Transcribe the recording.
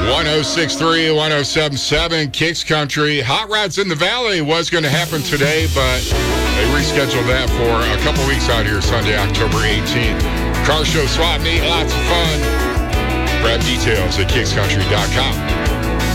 106.3, 107.7, Kicks Country. Hot Rods in the Valley was going to happen today, but they rescheduled that for a couple weeks out here, Sunday, October 18th. Car show swap meet, lots of fun. Grab details at kickscountry.com.